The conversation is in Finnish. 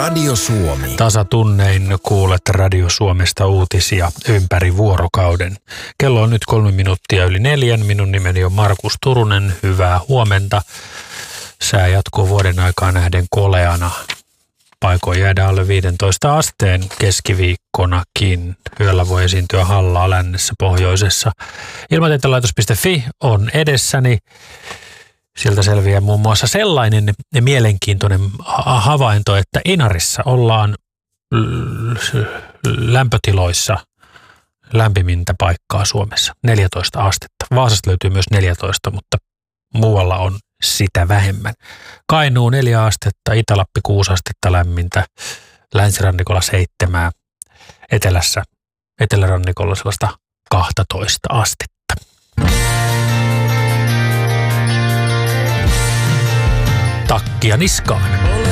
Radio Suomi. Tasatunnein kuulet Radio Suomesta uutisia ympäri vuorokauden. Kello on nyt 3:03. Minun nimeni on Markus Turunen. Hyvää huomenta. Sää jatkuu vuoden aikaa nähden koleana. Paikoin jäädä alle 15 asteen keskiviikkonakin. Yöllä voi esiintyä hallaa lännessä, pohjoisessa. Ilmatietelaitos.fi on edessäni. Sieltä selviää muun muassa sellainen mielenkiintoinen havainto, että Inarissa ollaan lämpötiloissa lämpimintä paikkaa Suomessa, 14 astetta. Vaasasta löytyy myös 14, mutta muualla on sitä vähemmän. Kainuu 4 astetta, Itä-Lappi 6 astetta lämmintä, länsirannikolla 7, etelärannikolla sellaista 12 astetta. Takkia niskaan.